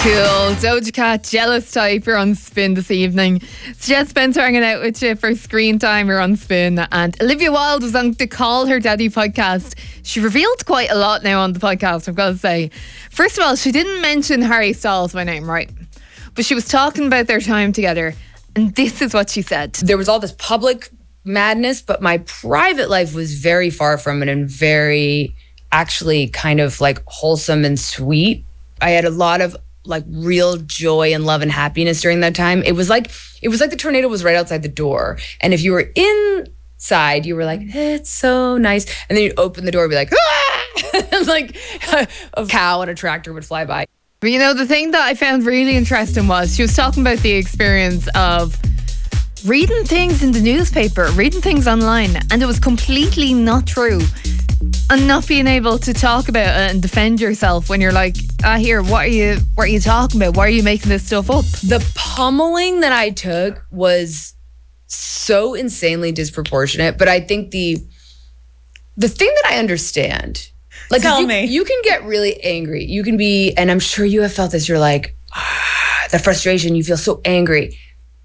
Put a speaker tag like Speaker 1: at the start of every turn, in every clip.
Speaker 1: Cool. Doja Cat, Jealous Type, you're on Spin this evening. It's Jess Spencer hanging out with you for Screen Time, you're on Spin. And Olivia Wilde was on the Call Her Daddy podcast. She revealed quite a lot now on the podcast, I've got to say. First of all, she didn't mention Harry Styles by name, right? But she was talking about their time together, and this is what she said.
Speaker 2: There was all this public madness, but my private life was very far from it and very actually kind of like wholesome and sweet. I had a lot of like real joy and love and happiness during that time. It was like the tornado was right outside the door. And if you were inside, you were like, it's so nice. And then you'd open the door and be like, ah! And like a cow and a tractor would fly by.
Speaker 1: But you know, the thing that I found really interesting was she was talking about the experience of reading things in the newspaper, reading things online, and it was completely not true. And not being able to talk about it and defend yourself when you're like, here, what are you talking about? Why are you making this stuff up?
Speaker 2: The pummeling that I took was so insanely disproportionate. But I think the thing that I understand, like,
Speaker 3: Tell me.
Speaker 2: You can get really angry. You can be, and I'm sure you have felt this, you're like, the frustration, you feel so angry.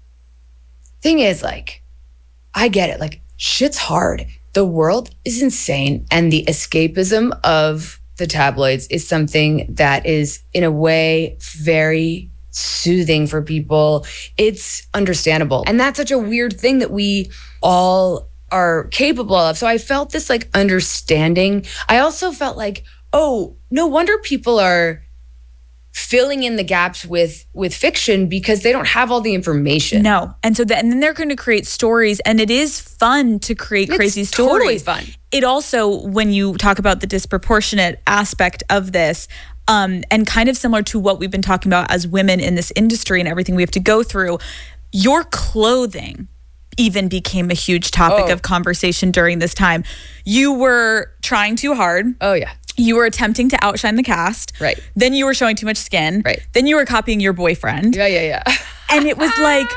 Speaker 2: Thing is, like, I get it. Like, shit's hard. The world is insane, and the escapism of the tabloids is something that is, in a way, very soothing for people. It's understandable. And that's such a weird thing that we all are capable of. So I felt this like understanding. I also felt like, oh, no wonder people are filling in the gaps with fiction because they don't have all the information.
Speaker 3: No. And then they're going to create stories, and it is fun to create crazy stories.
Speaker 2: It's totally fun.
Speaker 3: It also, when you talk about the disproportionate aspect of this, and kind of similar to what we've been talking about as women in this industry and everything we have to go through, your clothing even became a huge topic of conversation during this time. You were trying too hard.
Speaker 2: Oh, yeah.
Speaker 3: You were attempting to outshine the cast.
Speaker 2: Right.
Speaker 3: Then you were showing too much skin.
Speaker 2: Right.
Speaker 3: Then you were copying your boyfriend.
Speaker 2: Yeah.
Speaker 3: And it was like,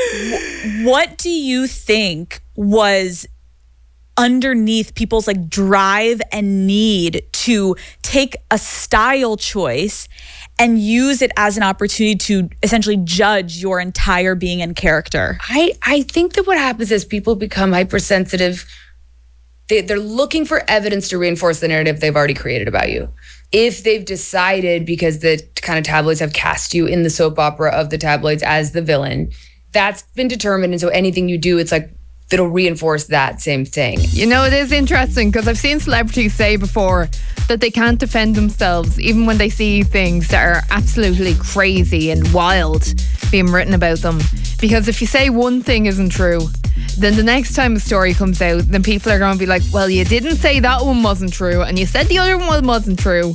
Speaker 3: what do you think was underneath people's like drive and need to take a style choice and use it as an opportunity to essentially judge your entire being and character?
Speaker 2: I think that what happens is people become hypersensitive. They're looking for evidence to reinforce the narrative they've already created about you. If they've decided, because the kind of tabloids have cast you in the soap opera of the tabloids as the villain, that's been determined. And so anything you do, it's like, it'll reinforce that same thing.
Speaker 1: You know, it is interesting because I've seen celebrities say before that they can't defend themselves even when they see things that are absolutely crazy and wild being written about them. Because if you say one thing isn't true, then the next time a story comes out, then people are going to be like, well, you didn't say that one wasn't true, and you said the other one wasn't true,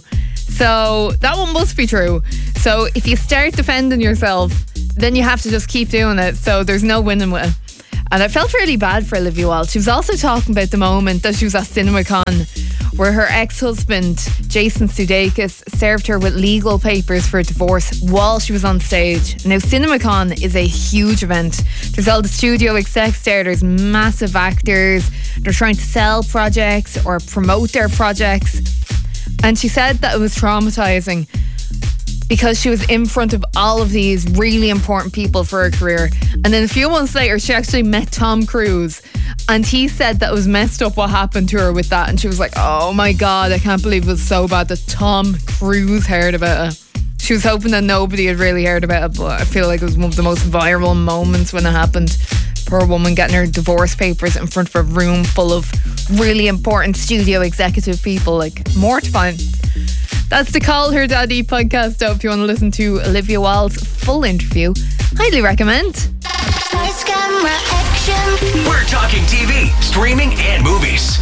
Speaker 1: so that one must be true. So if you start defending yourself, then you have to just keep doing it. So there's no winning with it. And I felt really bad for Olivia Wilde. She was also talking about the moment that she was at CinemaCon where her ex-husband, Jason Sudeikis, served her with legal papers for a divorce while she was on stage. Now, CinemaCon is a huge event. There's all the studio execs there. There's massive actors. They're trying to sell projects or promote their projects. And she said that it was traumatizing because she was in front of all of these really important people for her career. And then a few months later, she actually met Tom Cruise. And he said that it was messed up what happened to her with that. And she was like, oh my God, I can't believe it was so bad that Tom Cruise heard about it. She was hoping that nobody had really heard about it, but I feel like it was one of the most viral moments when it happened. Poor woman getting her divorce papers in front of a room full of really important studio executive people. Like, mortifying. That's the Call Her Daddy podcast. So if you want to listen to Olivia Wilde's full interview, highly recommend.
Speaker 4: Nice camera action.
Speaker 5: We're talking TV, streaming, and movies.